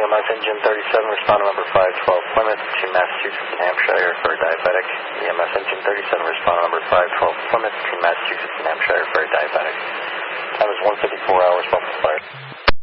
EMS engine 37, responder number 512 Plymouth to Massachusetts and Hampshire for a diabetic. EMS engine 37, responder number 512 Plymouth to Massachusetts and Hampshire for a diabetic. Time is 1:54 hours, bump fire.